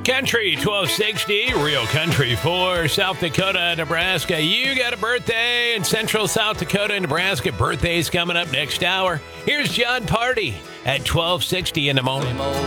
Country 1260, Real Country for South Dakota, Nebraska. You got a birthday in Central South Dakota and Nebraska. Birthday's coming up next hour. Here's John Party at 1260 in the morning.